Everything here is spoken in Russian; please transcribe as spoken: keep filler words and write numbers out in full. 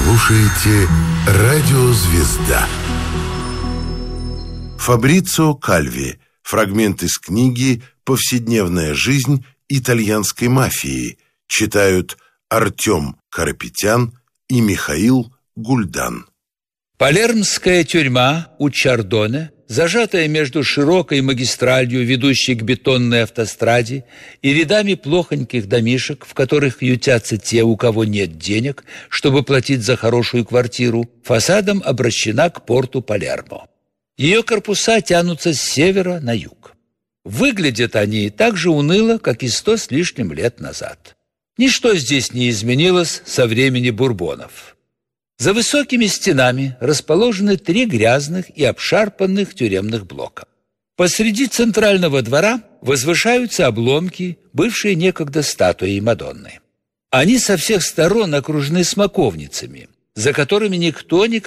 слушаете «Радио Звезда». Фабрицио Кальви. Фрагмент из книги «Повседневная жизнь итальянской мафии». Читают Артем Карапетян и Михаил Гульдан. Палермская тюрьма у Чардоне, зажатая между широкой магистралью, ведущей к бетонной автостраде, и рядами плохоньких домишек, в которых ютятся те, у кого нет денег, чтобы платить за хорошую квартиру, фасадом обращена к порту Палермо. Ее корпуса тянутся с севера на юг. Выглядят они так же уныло, как и сто с лишним лет назад. Ничто здесь не изменилось со времени Бурбонов. За высокими стенами расположены три грязных и обшарпанных тюремных блока. Посреди центрального двора возвышаются обломки, бывшие некогда статуей Мадонны. Они со всех сторон окружены смоковницами, за которыми никто никогда